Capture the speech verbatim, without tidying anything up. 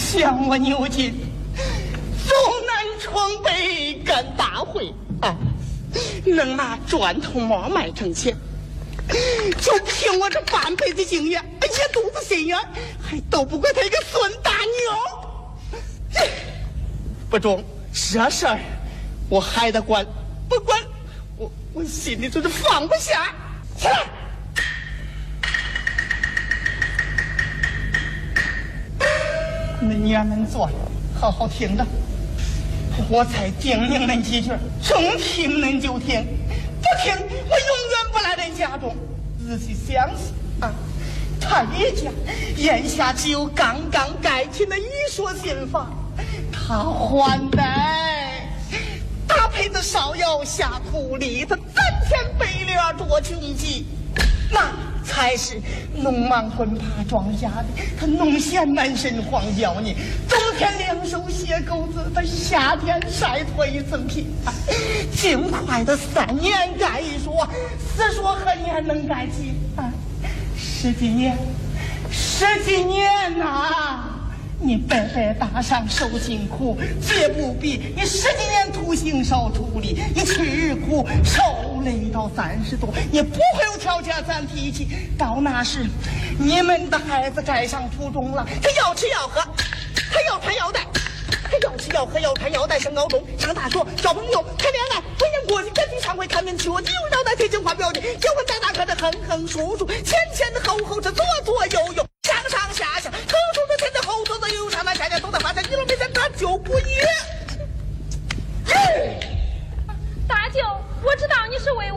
向我牛津，走南闯北干大会啊，能拿砖头毛卖成钱，就凭我这半辈子经验，一肚子心眼，还斗不过他一个孙大牛。不中，这事儿我还得管，不管我我心里就是放不下。起来。恁爷们坐，好好听着，我才叮咛恁几句，中听恁就听，不听我永远不来恁家中。仔细想想啊，他一家眼下只有刚刚盖起的一所新房，他还得搭配的芍药下土里，他三天北脸捉穷鸡，那才是农忙滚爬庄稼的，他农闲满身荒郊呢，冬天两手写钩子，他夏天晒脱一层皮，尽快的三年盖一所，四所何年能盖起啊？十几年，十几年呐、啊！你白白打上受尽苦，绝不比你十几年徒刑受处理，你吃苦受累到三十多，你不会有条件咱提起。到那时，你们的孩子该上初中了，他要吃要喝，他要穿要戴，他要吃要喝要穿要戴，上高中上大学交朋友谈恋爱，婚姻过去跟你上回看门去，我就要带推进化标准，结婚带大可的哼哼叔叔，前前的后后是左左右右，